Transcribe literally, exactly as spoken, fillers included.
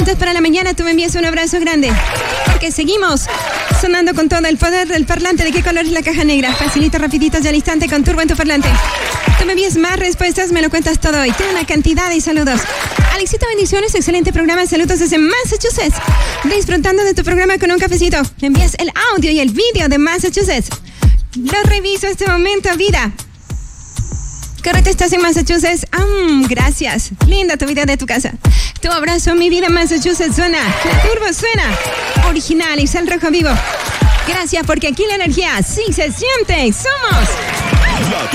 minutos para la mañana, tú me envías un abrazo grande. Porque seguimos sonando con todo el poder del parlante. ¿De qué color es la caja negra? Facilito, rapidito, ya al instante, con turbo en tu parlante. Tú me envías más respuestas, me lo cuentas todo hoy. Tengo una cantidad de saludos. Alexito, bendiciones, excelente programa. Saludos desde Massachusetts. Disfrutando de tu programa con un cafecito. Me envías el audio y el vídeo de Massachusetts. Lo reviso este momento, vida. Correcto, estás en Massachusetts. Um, gracias. Linda tu vida de tu casa. Tu abrazo, mi vida, Massachusetts suena. La turbo suena. Original y sal rojo vivo. Gracias, porque aquí la energía sí se siente. Somos... La